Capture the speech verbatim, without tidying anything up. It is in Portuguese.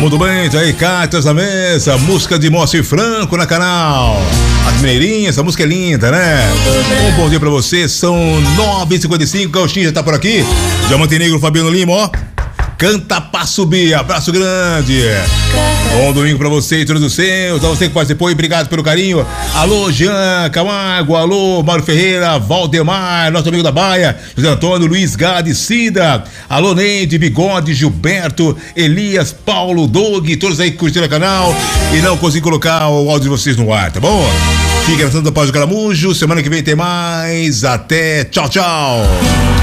Muito bem, tá aí, cartas na mesa, música de Moacir Franco na canal. As mineirinhas, essa música é linda, né? Um bom dia pra você, são nove e cinquenta e cinco, Gauchinho já tá por aqui. Diamante Negro, Fabiano Lima, ó. Canta pra subir, abraço grande. Bom domingo pra você e todos os seus. A você que participou e obrigado pelo carinho. Alô, Jean Camargo, alô, Mário Ferreira, Valdemar, nosso amigo da Baia, José Antônio, Luiz Gade, Cida, alô, Neide, Bigode, Gilberto, Elias, Paulo, Doug, todos aí que curtiram o canal e não consegui colocar o áudio de vocês no ar, tá bom? Fica na Santa Paz do Caramujo, semana que vem tem mais. Até, tchau, tchau.